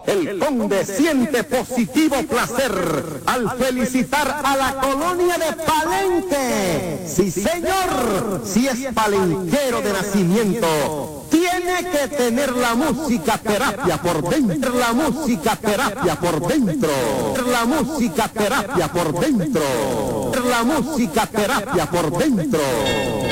El conde siente positivo placer al felicitar a la colonia de Palenque. Sí, señor, si es palenquero de nacimiento, tiene que tener la música terapia por dentro. La música terapia por dentro. La música terapia por dentro. La música terapia por dentro.